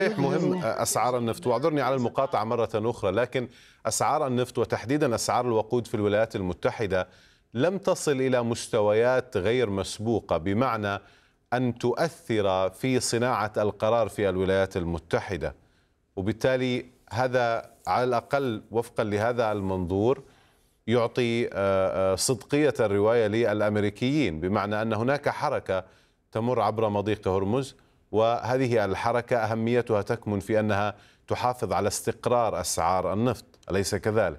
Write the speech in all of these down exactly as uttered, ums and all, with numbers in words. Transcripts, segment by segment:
صحيح مهم يظهر. أسعار النفط، واعذرني على المقاطعة مرة أخرى، لكن أسعار النفط وتحديدا أسعار الوقود في الولايات المتحدة لم تصل إلى مستويات غير مسبوقة، بمعنى أن تؤثر في صناعة القرار في الولايات المتحدة، وبالتالي هذا على الأقل وفقا لهذا المنظور يعطي صدقية الرواية للأمريكيين، بمعنى أن هناك حركة تمر عبر مضيق هرمز، وهذه الحركة أهميتها تكمن في أنها تحافظ على استقرار أسعار النفط، أليس كذلك؟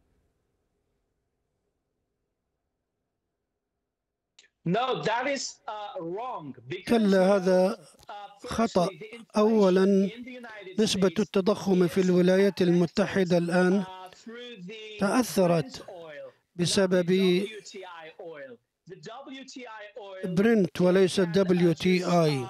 كلا، هذا خطأ. أولا، نسبة التضخم في الولايات المتحدة الآن تأثرت بسبب برنت وليس دبليو تي آي.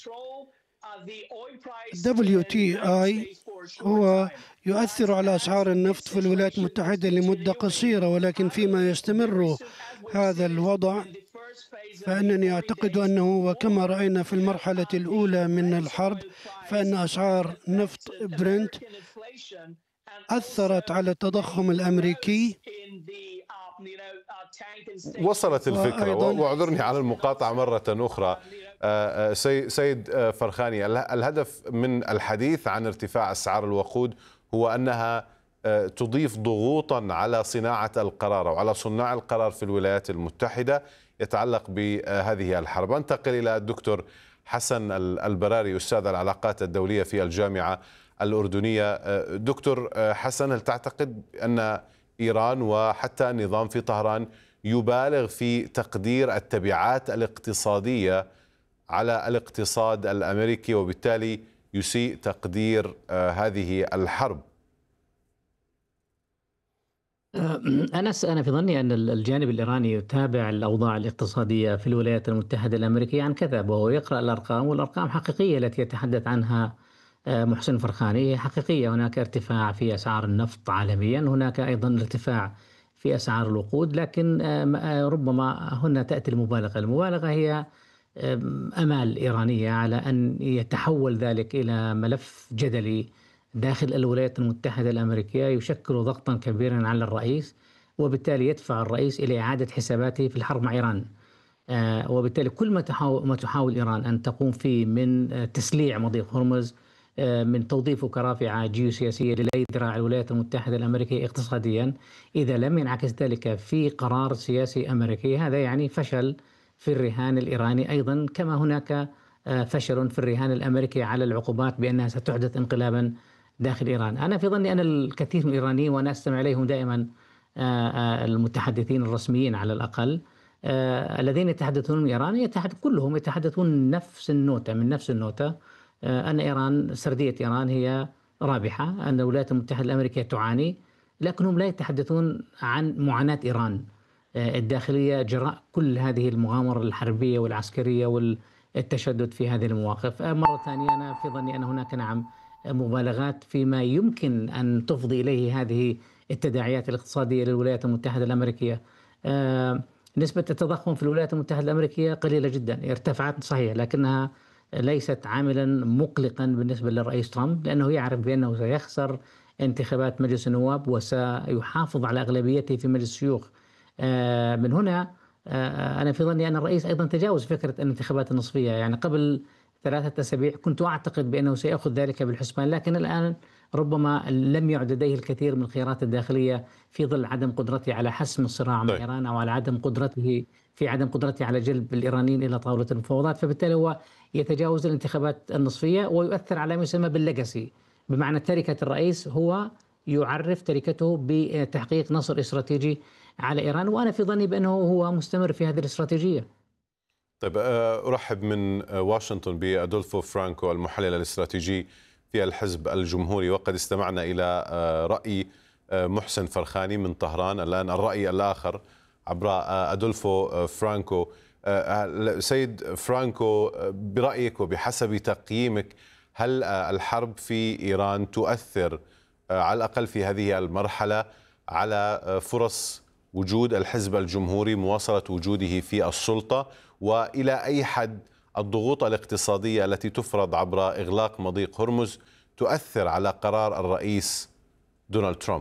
دبليو تي آي هو يؤثر على أسعار النفط في الولايات المتحدة لمدة قصيرة، ولكن فيما يستمر هذا الوضع فإنني أعتقد أنه، وكما رأينا في المرحلة الأولى من الحرب، فإن أسعار نفط برنت أثرت على التضخم الأمريكي. وصلت الفكرة، واعذرني على المقاطعة مرة أخرى سيد فرخاني، الهدف من الحديث عن ارتفاع أسعار الوقود هو أنها تضيف ضغوطا على صناعة القرار أو على صناع القرار في الولايات المتحدة يتعلق بهذه الحرب. أنتقل إلى الدكتور حسن البراري، أستاذ العلاقات الدولية في الجامعة الأردنية. دكتور حسن، هل تعتقد أن إيران وحتى النظام في طهران يبالغ في تقدير التبعات الاقتصادية على الاقتصاد الأمريكي، وبالتالي يسيء تقدير هذه الحرب؟ أنا أنا في ظني أن الجانب الإيراني يتابع الأوضاع الاقتصادية في الولايات المتحدة الأمريكية عن كثب، وهو يقرأ الأرقام، والأرقام حقيقية التي يتحدث عنها محسن فرخاني حقيقية. هناك ارتفاع في أسعار النفط عالميا، هناك أيضا ارتفاع في أسعار الوقود، لكن ربما هنا تأتي المبالغة. المبالغة هي أمال إيرانية على أن يتحول ذلك إلى ملف جدلي داخل الولايات المتحدة الأمريكية يشكل ضغطا كبيرا على الرئيس، وبالتالي يدفع الرئيس إلى إعادة حساباته في الحرب مع إيران. آه وبالتالي كل ما تحاول, ما تحاول إيران أن تقوم فيه من آه تسليع مضيق هرمز، آه من توظيفه كرافعة جيوسياسية للأي ذراع الولايات المتحدة الأمريكية اقتصاديا، إذا لم ينعكس ذلك في قرار سياسي أمريكي، هذا يعني فشل في الرهان الإيراني أيضا، كما هناك آه فشل في الرهان الأمريكي على العقوبات بأنها ستحدث انقلابا داخل إيران. أنا في ظني أن الكثير من الإيرانيين، وأنا أستمع إليهم دائما، المتحدثين الرسميين على الأقل الذين يتحدثون من إيران، يتحدث كلهم يتحدثون نفس النوتة من نفس النوتة، أن إيران، سردية إيران هي رابحة، أن الولايات المتحدة الأمريكية تعاني، لكنهم لا يتحدثون عن معاناة إيران الداخلية جراء كل هذه المغامرة الحربية والعسكرية والتشدد في هذه المواقف. مرة ثانية، أنا في ظني أن هناك نعم مبالغات فيما يمكن أن تفضي إليه هذه التداعيات الاقتصادية للولايات المتحدة الأمريكية. آه نسبة التضخم في الولايات المتحدة الأمريكية قليلة جدا، ارتفعت صحيح، لكنها ليست عاملا مقلقا بالنسبة للرئيس ترامب، لأنه يعرف بأنه سيخسر انتخابات مجلس النواب وسيحافظ على أغلبيته في مجلس الشيوخ. آه من هنا آه أنا في ظني أن الرئيس أيضا تجاوز فكرة الانتخابات النصفية. يعني قبل ثلاثة أسابيع كنت أعتقد بأنه سيأخذ ذلك بالحسبان، لكن الآن ربما لم يعد لديه الكثير من الخيارات الداخلية في ظل عدم قدرته على حسم الصراع مع إيران، أو على عدم قدرته في عدم قدرته على جلب الإيرانيين إلى طاولة المفاوضات. فبالتالي هو يتجاوز الانتخابات النصفية ويؤثر على ما يسمى بالليجاسي، بمعنى تركة الرئيس. هو يعرف تركته بتحقيق نصر استراتيجي على إيران، وأنا في ظني بأنه هو مستمر في هذه الاستراتيجية. طيب، أرحب من واشنطن بأدولفو فرانكو، المحلل الاستراتيجي في الحزب الجمهوري، وقد استمعنا إلى رأي محسن فرخاني من طهران. الآن الرأي الآخر عبر أدولفو فرانكو. سيد فرانكو، برأيك وبحسب تقييمك، هل الحرب في إيران تؤثر على الأقل في هذه المرحلة على فرص وجود الحزب الجمهوري، مواصلة وجوده في السلطة، وإلى أي حد الضغوط الاقتصادية التي تفرض عبر إغلاق مضيق هرمز تؤثر على قرار الرئيس دونالد ترامب؟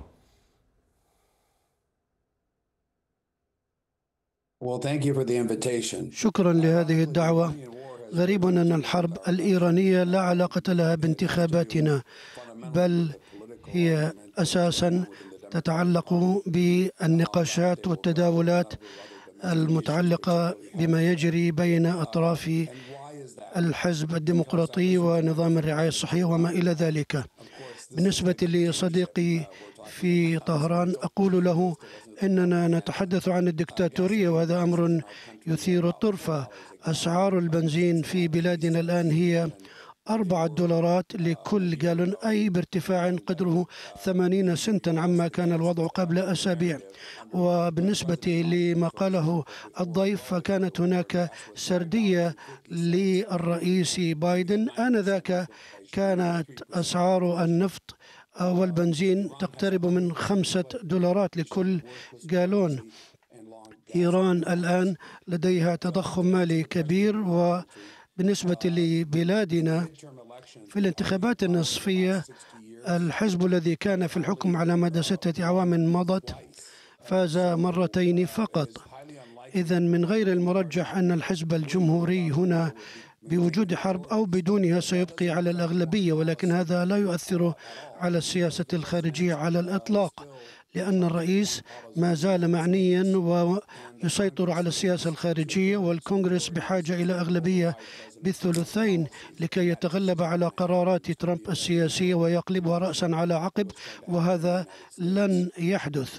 شكرا لهذه الدعوة. غريب أن الحرب الإيرانية لا علاقة لها بانتخاباتنا، بل هي أساسا تتعلق بالنقاشات والتداولات المتعلقة بما يجري بين أطراف الحزب الديمقراطي ونظام الرعاية الصحية وما إلى ذلك. بالنسبة لصديقي في طهران، أقول له إننا نتحدث عن الدكتاتورية، وهذا أمر يثير الطرفة. أسعار البنزين في بلادنا الآن هي أربعة دولارات لكل جالون، أي بارتفاع قدره ثمانين سنتا عما كان الوضع قبل أسابيع. وبالنسبة لما قاله الضيف، فكانت هناك سردية للرئيس بايدن آنذاك كانت أسعار النفط والبنزين تقترب من خمسة دولارات لكل جالون. إيران الآن لديها تضخم مالي كبير، وبالنسبة لبلادنا في الانتخابات النصفية الحزب الذي كان في الحكم على مدى ستة أعوام مضت فاز مرتين فقط. إذن من غير المرجح أن الحزب الجمهوري هنا بوجود حرب أو بدونها سيبقي على الأغلبية، ولكن هذا لا يؤثر على السياسة الخارجية على الإطلاق، لأن الرئيس ما زال معنيا ويسيطر على السياسة الخارجية، والكونغرس بحاجة إلى أغلبية بالثلثين لكي يتغلب على قرارات ترامب السياسية ويقلبها رأسا على عقب، وهذا لن يحدث.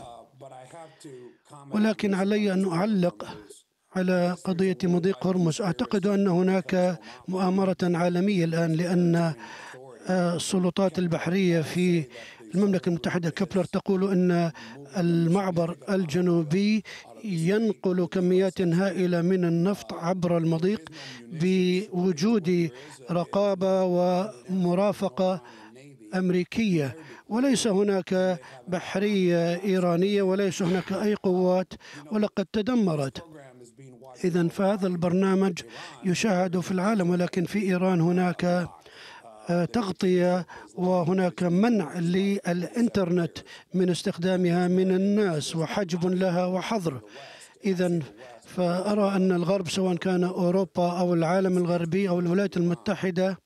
ولكن علي أن أعلق على قضية مضيق هرمز. أعتقد أن هناك مؤامرة عالمية الآن، لأن السلطات البحرية في المملكة المتحدة كبلر تقول أن المعبر الجنوبي ينقل كميات هائلة من النفط عبر المضيق بوجود رقابة ومرافقة أمريكية، وليس هناك بحرية إيرانية وليس هناك أي قوات ولقد تدمرت. إذن فهذا البرنامج يشاهد في العالم، ولكن في إيران هناك تغطية وهناك منع للإنترنت من استخدامها من الناس وحجب لها وحظر. إذن فأرى أن الغرب سواء كان أوروبا أو العالم الغربي أو الولايات المتحدة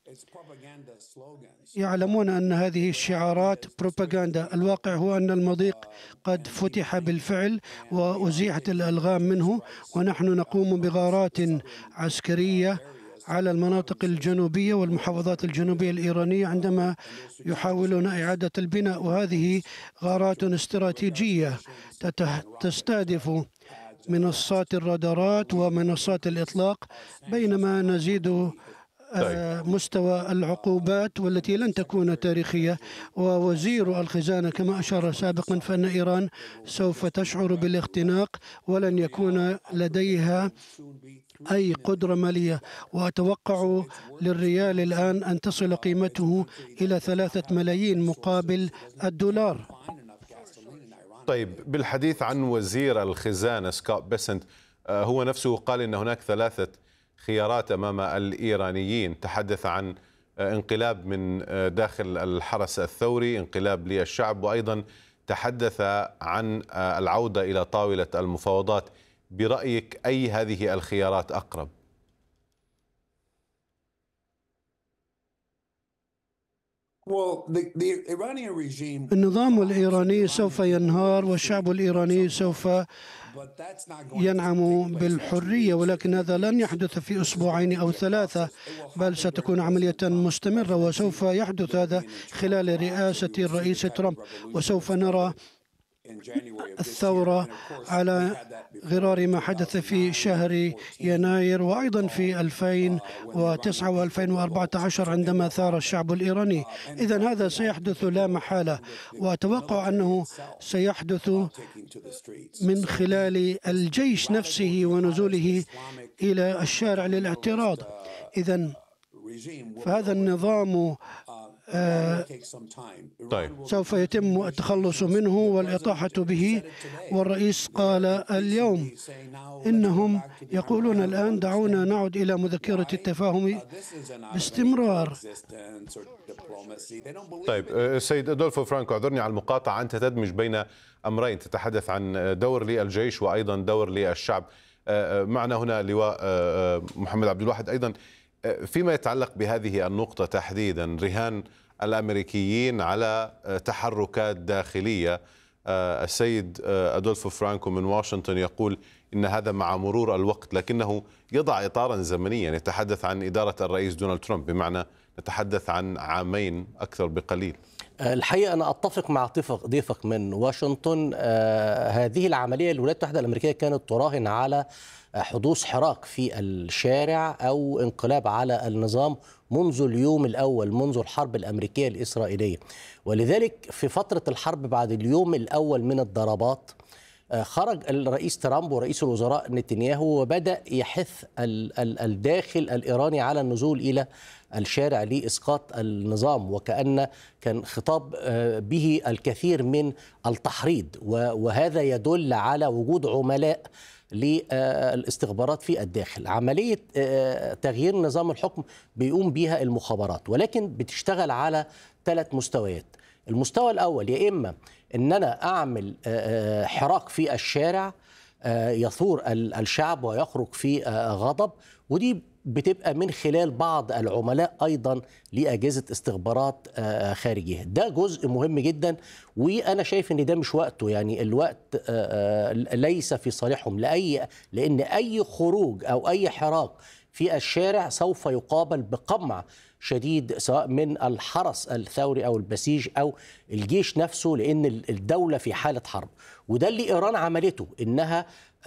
يعلمون أن هذه الشعارات بروباغندا. الواقع هو أن المضيق قد فتح بالفعل وأزيحت الألغام منه، ونحن نقوم بغارات عسكرية على المناطق الجنوبية والمحافظات الجنوبية الإيرانية عندما يحاولون إعادة البناء، وهذه غارات استراتيجية تستهدف منصات الرادارات ومنصات الإطلاق، بينما نزيد مستوى العقوبات والتي لن تكون تاريخية. ووزير الخزانة كما أشار سابقا فإن إيران سوف تشعر بالاختناق ولن يكون لديها أي قدرة مالية، وأتوقع للريال الآن أن تصل قيمته إلى ثلاثة ملايين مقابل الدولار. طيب، بالحديث عن وزير الخزانة سكوت بيسنت، هو نفسه قال إن هناك ثلاثة خيارات أمام الإيرانيين. تحدث عن انقلاب من داخل الحرس الثوري، انقلاب للشعب، وأيضا تحدث عن العودة إلى طاولة المفاوضات. برأيك أي هذه الخيارات أقرب؟ النظام الإيراني سوف ينهار والشعب الإيراني سوف ينعم بالحرية، ولكن هذا لن يحدث في أسبوعين أو ثلاثة، بل ستكون عملية مستمرة، وسوف يحدث هذا خلال رئاسة الرئيس ترامب، وسوف نرى الثورة على غرار ما حدث في شهر يناير وأيضا في ألفين وتسعة وألفين وأربعة عشر عندما ثار الشعب الإيراني. إذن هذا سيحدث لا محالة، وأتوقع أنه سيحدث من خلال الجيش نفسه ونزوله إلى الشارع للاعتراض. إذن فهذا النظام طيب. سوف يتم التخلص منه والإطاحة به. والرئيس قال اليوم إنهم يقولون الآن دعونا نعود إلى مذكرة التفاهم باستمرار. طيب سيد أدولفو فرانكو، اعذرني على المقاطعة، أنت تدمج بين أمرين، تتحدث عن دور للجيش وأيضا دور للشعب. معنا هنا لواء محمد عبد الواحد أيضا. فيما يتعلق بهذه النقطة تحديدا، رهان الأمريكيين على تحركات داخلية، السيد أدولفو فرانكو من واشنطن يقول إن هذا مع مرور الوقت، لكنه يضع إطارا زمنيا، يتحدث عن إدارة الرئيس دونالد ترامب، بمعنى نتحدث عن عامين أكثر بقليل. الحقيقة أنا أتفق مع ضيفك من واشنطن. هذه العملية الولايات المتحدة الأمريكية كانت تراهن على حدوث حراك في الشارع أو انقلاب على النظام منذ اليوم الأول، منذ الحرب الأمريكية الإسرائيلية. ولذلك في فترة الحرب بعد اليوم الأول من الضربات خرج الرئيس ترامب ورئيس الوزراء نتنياهو وبدأ يحث الداخل الإيراني على النزول إلى الشارع لإسقاط النظام، وكأن كان خطاب به الكثير من التحريض، وهذا يدل على وجود عملاء للاستخبارات في الداخل. عملية تغيير نظام الحكم بيقوم بها المخابرات، ولكن بتشتغل على ثلاث مستويات. المستوى الأول يا إما أن أنا أعمل حراك في الشارع يثور الشعب ويخرج في غضب، ودي بتبقى من خلال بعض العملاء أيضا لأجهزة استخبارات خارجية. ده جزء مهم جدا، وأنا شايف أن ده مش وقته، يعني الوقت ليس في صالحهم، لأي لأن أي خروج أو أي حراك في الشارع سوف يقابل بقمع شديد، سواء من الحرس الثوري أو البسيج أو الجيش نفسه، لأن الدولة في حالة حرب. وده اللي إيران عملته، إنها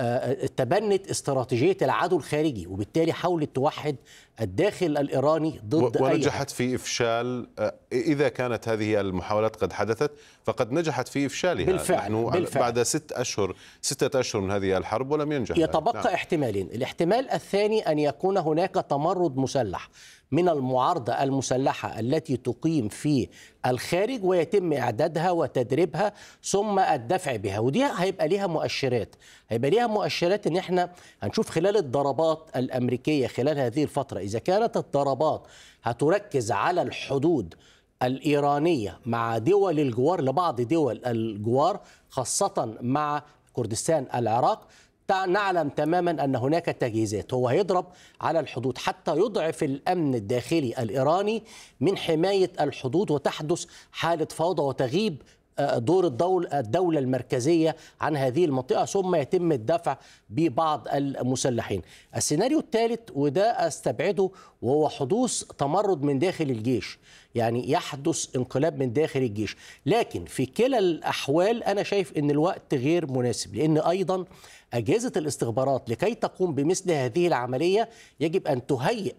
تبنت استراتيجية العدو الخارجي، وبالتالي حاولت توحد الداخل الإيراني ضد ونجحت في إفشال. إذا كانت هذه المحاولات قد حدثت فقد نجحت في إفشالها. بالفعل. نحن بالفعل. بعد ست أشهر ستة أشهر من هذه الحرب ولم ينجح. يتبقى نعم. احتمالين. الاحتمال الثاني أن يكون هناك تمرد مسلح من المعارضة المسلحة التي تقيم في الخارج، ويتم إعدادها وتدريبها ثم الدفع بها، ودي هيبقى ليها مؤشرات هيبقى ليها مؤشرات إن احنا هنشوف خلال الضربات الأمريكية خلال هذه الفترة، إذا كانت الضربات هتركز على الحدود الإيرانية مع دول الجوار، لبعض دول الجوار خاصة مع كردستان العراق، نعلم تماما أن هناك تجهيزات. هو هيضرب على الحدود حتى يضعف الأمن الداخلي الإيراني من حماية الحدود، وتحدث حالة فوضى وتغيب دور الدولة, الدولة المركزية عن هذه المنطقة، ثم يتم الدفع ببعض المسلحين. السيناريو الثالث وده أستبعده، وهو حدوث تمرد من داخل الجيش، يعني يحدث انقلاب من داخل الجيش. لكن في كلا الأحوال أنا شايف أن الوقت غير مناسب، لأن أيضا أجهزة الاستخبارات لكي تقوم بمثل هذه العملية يجب أن تهيئ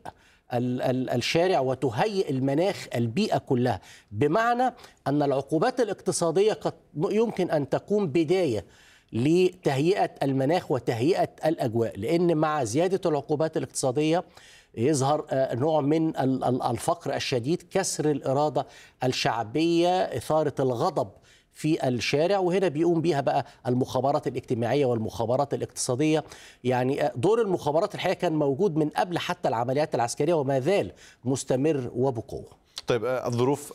الشارع وتهيئ المناخ، البيئة كلها، بمعنى أن العقوبات الاقتصادية قد يمكن أن تكون بداية لتهيئة المناخ وتهيئة الأجواء، لأن مع زيادة العقوبات الاقتصادية يظهر نوع من الفقر الشديد، كسر الإرادة الشعبية، إثارة الغضب في الشارع، وهنا بيقوم بيها بقى المخابرات الاجتماعية والمخابرات الاقتصادية. يعني دور المخابرات الحقيقة كان موجود من قبل حتى العمليات العسكرية، وما زال مستمر وبقوة. طيب الظروف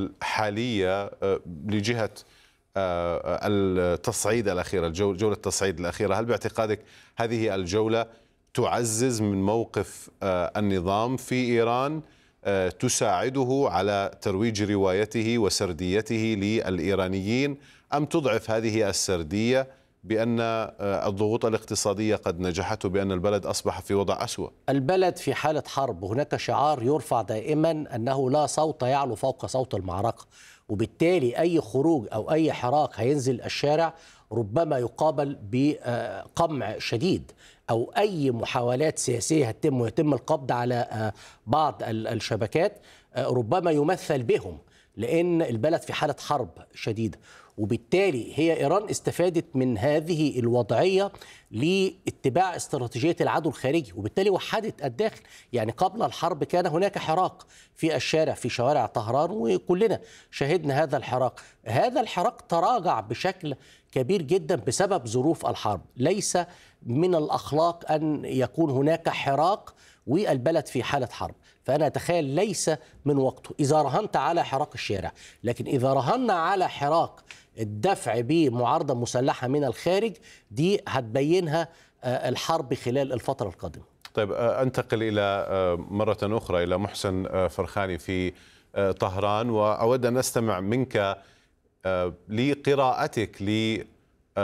الحالية لجهة التصعيد الأخيرة، جولة التصعيد الأخيرة، هل باعتقادك هذه الجولة تعزز من موقف النظام في إيران، تساعده على ترويج روايته وسرديته للإيرانيين، أم تضعف هذه السردية بأن الضغوط الاقتصادية قد نجحت وبأن البلد أصبح في وضع أسوأ؟ البلد في حالة حرب، وهناك شعار يرفع دائما أنه لا صوت يعلو فوق صوت المعركة، وبالتالي أي خروج أو أي حراك هينزل الشارع ربما يقابل بقمع شديد، أو أي محاولات سياسية هتتم ويتم القبض على بعض الشبكات ربما يمثل بهم، لأن البلد في حالة حرب شديدة، وبالتالي هي إيران استفادت من هذه الوضعية لاتباع استراتيجية العدو الخارجي، وبالتالي وحدت الداخل. يعني قبل الحرب كان هناك حراك في الشارع، في شوارع طهران، وكلنا شهدنا هذا الحراك. هذا الحراك تراجع بشكل كبير جدا بسبب ظروف الحرب. ليس من الأخلاق أن يكون هناك حراك والبلد في حالة حرب، فأنا أتخيل ليس من وقته إذا رهنت على حراك الشارع. لكن إذا رهنا على حراك الدفع بمعارضة مسلحة من الخارج، دي هتبينها الحرب خلال الفترة القادمة. طيب أنتقل إلى مرة أخرى إلى محسن فرخاني في طهران، وأود أن أستمع منك لقراءتك